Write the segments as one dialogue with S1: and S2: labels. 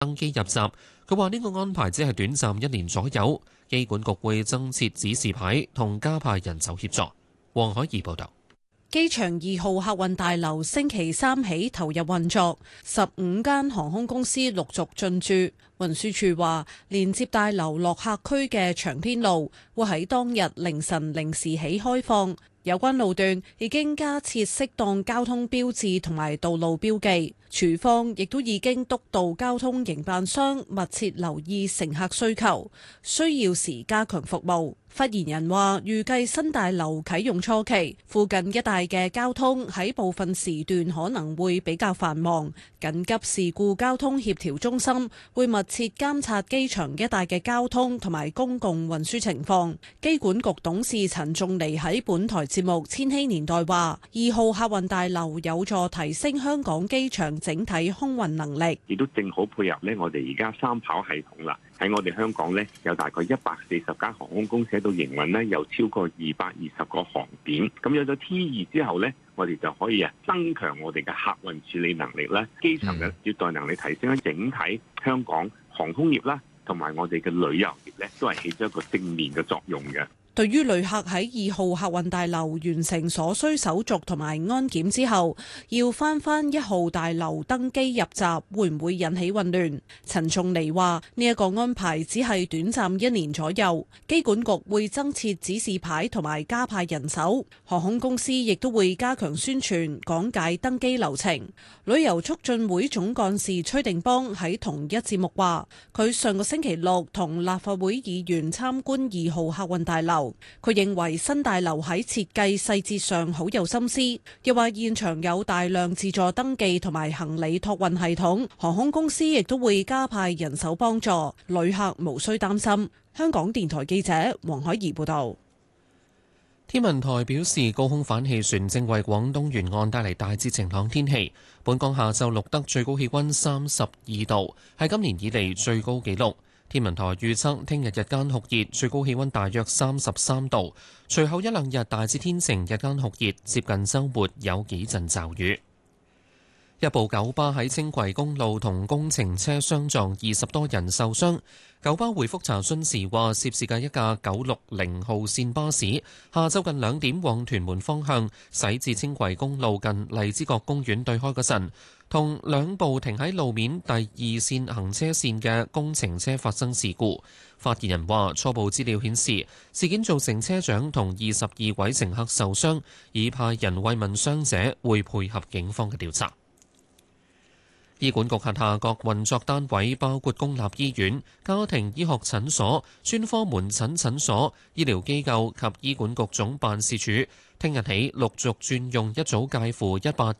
S1: 登機入閘。佢話呢個安排只係短暫1年左右，機管局會增設指示牌同加派人手協助。黃海怡報導。
S2: 機場2號客運大樓星期三起投入運作，15間航空公司陸續進駐。運輸署話，連接大樓落客區嘅長天路會喺當日凌晨0時起開放。有關路段已經加設適當交通標誌同埋道路標記，署方亦都已經督導交通營辦商密切留意乘客需求，需要時加強服務。發言人話，預計新大樓啟用初期，附近一帶嘅交通喺部分時段可能會比較繁忙。緊急事故交通協調中心會密切監察機場一帶嘅交通同埋公共運輸情況。機管局董事陳仲尼喺本台節目《千禧年代》話，2號客運大樓有助提升香港機場整體空運能力，
S3: 亦都正好配合呢我哋而家三跑系統啦。喺我哋香港呢，有大概140間航空公司喺度營運呢，有超過220個航點。咁有咗 T2之後呢，我哋就可以增強我哋嘅客運處理能力啦，機場嘅接待能力提升，整體香港航空業啦，同埋我哋嘅旅遊業呢，都係起咗一個正面嘅作用嘅。
S2: 對於旅客喺2號客運大樓完成所需手續同埋安檢之後，要返1號大樓登機入閘，會唔會引起混亂？陳仲尼話：呢一個安排只係短暫1年左右，機管局會增設指示牌同埋加派人手，航空公司亦都會加強宣傳講解登機流程。旅遊促進會總幹事崔定邦喺同一節目話：佢上個星期六同立法會議員參觀2號客運大樓。佢認為新大樓喺設計細節上好有心思，又話現場有大量自助登記同埋行李託運系統，航空公司亦都會加派人手幫助，旅客無需擔心。香港電台記者黃海怡報道。
S1: 天文台表示，高空反氣旋正為廣東沿岸帶嚟大致晴朗天氣。本港下晝錄得最高氣溫32度，係今年以嚟最高紀錄。天文台預測聽日日間酷熱，最高氣溫大約33度。隨後一兩日大致天晴，日間酷熱，接近週末有幾陣驟雨。一部九巴喺青葵公路同工程車相撞，20多人受傷。九巴回覆查詢時話，涉事嘅一架960號線巴士下晝近2點往屯門方向駛至青葵公路近荔枝角公園對開嗰陣，同兩部停喺路面第2線行車線嘅工程車發生事故。發言人話，初步資料顯示，事件造成車長同22位乘客受傷，已派人慰問傷者，會配合警方嘅調查。醫管局轄下各運作單位，包括公立醫院、家庭醫學診所、專科門診診所、醫療機構及醫管局總辦事處，聽日起陸續轉用一組介乎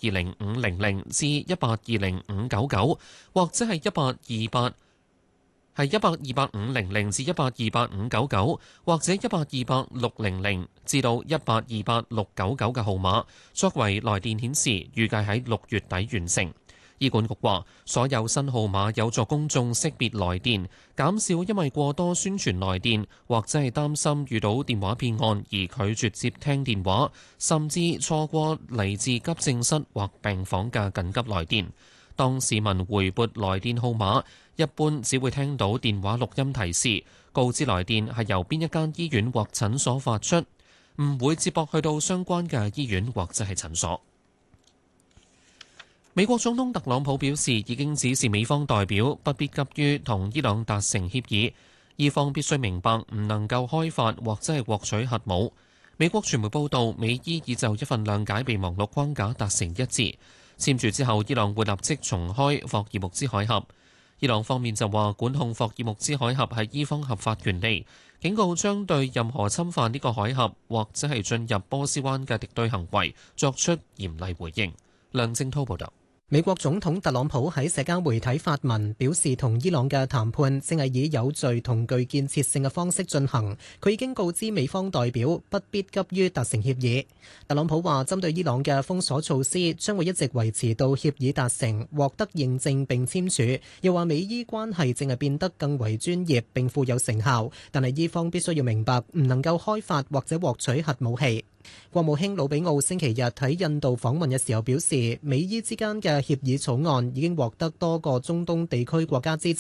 S1: 1820500至1820599，或者係1828500至1828599，或者1828600至到1828699嘅號碼，作為來電顯示，預計喺6月底完成。醫管局話，所有新號碼有助公眾識別來電，減少因為過多宣傳來電或者係擔心遇到電話騙案而拒絕接聽電話，甚至錯過嚟自急症室或病房嘅緊急來電。當市民回撥來電號碼，一般只會聽到電話錄音提示，告知來電係由邊一間醫院或診所發出，唔會接駁去到相關嘅醫院或者係診所。美國總統特朗普表示，已經指示美方代表不必急於同伊朗達成協議，伊方必須明白唔能夠開發或者係獲取核武。美國傳媒報道，美伊已就一份諒解備忘錄框架達成一致，簽署之後，伊朗會立即重開霍爾木茲海峽。伊朗方面就話，管控霍爾木茲海峽係伊方合法權利，警告將對任何侵犯呢個海峽或者係進入波斯灣嘅敵對行為作出嚴厲回應。梁正滔報導。
S4: 美國總統特朗普喺社交媒體發文表示，同伊朗嘅談判正係以有序同具建設性嘅方式進行。佢已經告知美方代表不必急於達成協議。特朗普話，針對伊朗嘅封鎖措施將會一直維持到協議達成、獲得認證並簽署。又話美伊關係正係變得更為專業並富有成效，但係伊方必須要明白唔能夠開發或者獲取核武器。 國務卿魯比奧星期日喺印度訪問嘅時候表示，美伊之間嘅協議草案已經獲得多個中東地區國家支持。